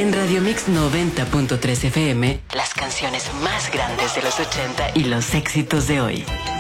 En Radio Mix 90.3 FM, las canciones más grandes de los 80 y los éxitos de hoy.